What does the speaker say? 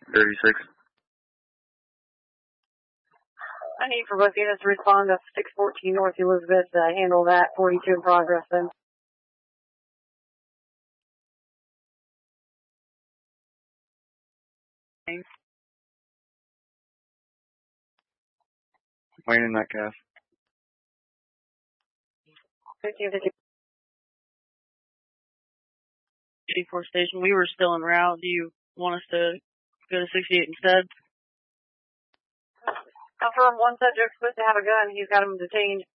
36. I need for both units to respond to 614 North Elizabeth. Handle that. 42 in progress then. Wayne in that cast. 1550. 84 station. We were still en route. Do you want us to go to 68 instead? Confirm, one subject supposed to have a gun. He's got him detained.